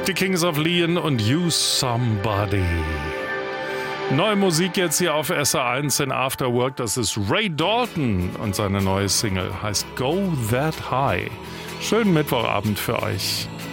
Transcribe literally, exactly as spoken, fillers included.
Die Kings of Leon und You Somebody. Neue Musik jetzt hier auf S R eins in After Work. Das ist Ray Dalton und seine neue Single heißt Go That High. Schönen Mittwochabend für euch.